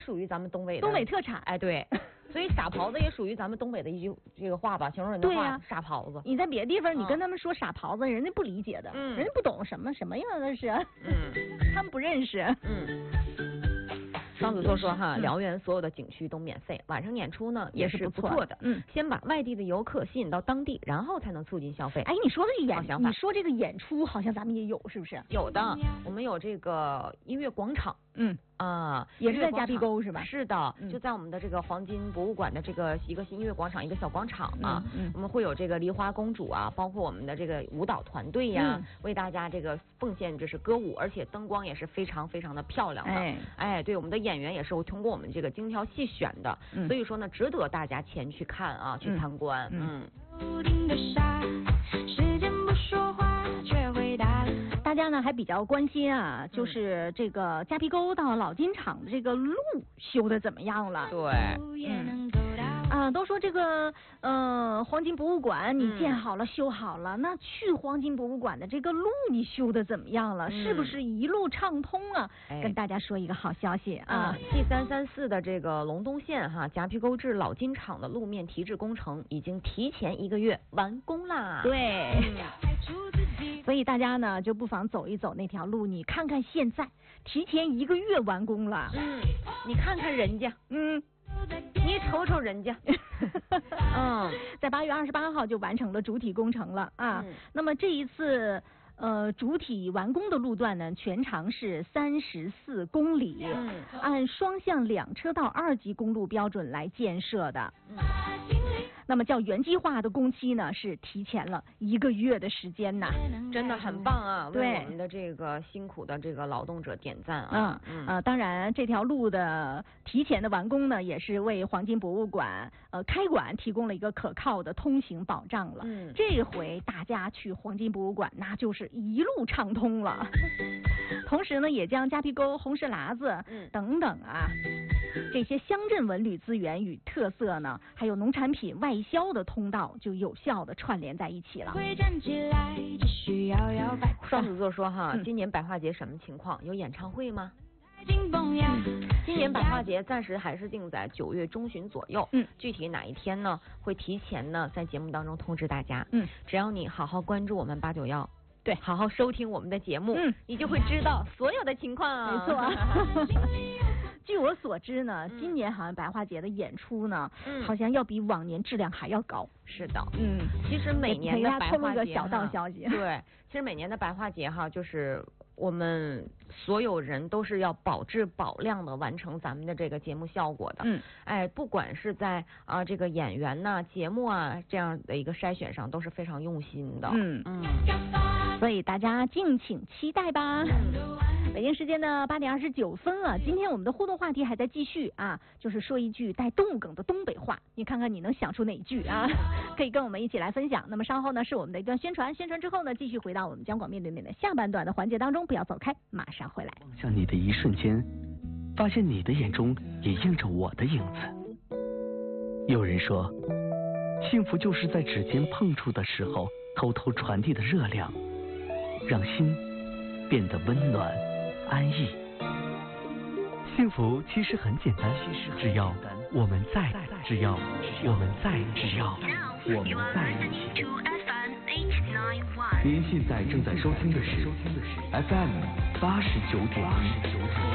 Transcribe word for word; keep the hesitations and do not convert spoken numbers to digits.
属于咱们东北的东北特产。 哎，对，所以傻狍子也属于咱们东北的一句这个话吧，形容人的话。 对呀、啊， 傻狍子。 你在别的地方，你跟他们说傻狍子，人家不理解的， 嗯， 人家不懂什么什么样的是， 嗯， 他们不认识。 嗯。双子座说哈，辽源所有的景区都免费，晚上演出呢也是不错的。嗯，先把外地的游客吸引到当地，然后才能促进消费。 哎，你说这个演，你说这个演出好像咱们也有，是不是？ 有的，我们有这个音乐广场。 嗯啊， 也是在嘉碧沟是吧？ 是的，就在我们的这个黄金博物馆的这个一个音乐广场，一个小广场啊。嗯，我们会有这个梨花公主啊，包括我们的这个舞蹈团队呀，嗯、为大家这个奉献就是歌舞，而且灯光也是非常非常的漂亮的。哎，哎，对，我们的演员也是通过我们这个精挑细选的，嗯、所以说呢，值得大家前去看啊，去参观。嗯。嗯大家呢还比较关心啊，就是这个嘉碧沟到老金厂的这个路修的怎么样了？ 对， 嗯，啊，都说这个呃黄金博物馆你建好了、嗯、修好了，那去黄金博物馆的这个路你修的怎么样了？嗯、是不是一路畅通啊？哎、跟大家说一个好消息啊 ，G 三三四的这个龙东线哈嘉碧沟至老金厂的路面提质工程已经提前一个月完工啦。 对。嗯所以大家呢就不妨走一走那条路，你看看现在提前一个月完工了。 嗯，你看看人家， 嗯， 你瞅瞅人家， 嗯，在八月二十八号就完成了主体工程了啊。嗯、那么这一次。呃，主体完工的路段呢，全长是三十四公里，嗯、按双向两车道二级公路标准来建设的。嗯、那么较原计划的工期呢，是提前了一个月的时间呐， 真的很棒啊！ 对为我们的这个辛苦的这个劳动者点赞啊！ 嗯啊、呃，当然这条路的提前的完工呢，也是为黄金博物馆呃开馆提供了一个可靠的通行保障了。嗯，这回大家去黄金博物馆，那就是一路畅通了，同时呢，也将嘉碧沟、红石喇子等等啊、嗯、这些乡镇文旅资源与特色呢，还有农产品外销的通道，就有效的串联在一起了。 双子座说哈，嗯、今年百花节什么情况？有演唱会吗？今年百花节暂时还是定在九月中旬左右，嗯，具体哪一天呢？会提前呢在节目当中通知大家，嗯，只要你好好关注我们八九幺。 对， 好好收听我们的节目，嗯，你就会知道所有的情况啊。 没错、啊。据我所知呢，嗯、今年好像百花节的演出呢，嗯、好像要比往年质量还要高。 是的， 嗯， 其实每年的百花节， 个小道消息。 对，其实每年的百花节哈，就是我们所有人都是要保质保量的完成咱们的这个节目效果的。嗯，哎，不管是在啊、呃、这个演员呐、节目啊这样的一个筛选上，都是非常用心的。嗯嗯。 所以大家敬请期待吧。北京时间的八点二十九分了，今天我们的互动话题还在继续啊，就是说一句带动物梗的东北话，你看看你能想出哪一句啊？可以跟我们一起来分享。那么稍后呢是我们的一段宣传，宣传之后呢继续回到我们江广面对面的下半段的环节当中，不要走开，马上回来。 望向你的一瞬间，发现你的眼中也映着我的影子。有人说，幸福就是在指尖碰触的时候偷偷传递的热量，让心变得温暖安逸。幸福其实很简单，只要我们在，只要我们在，只要我们在一起。您现在正在收听的是 F M 八十九点一。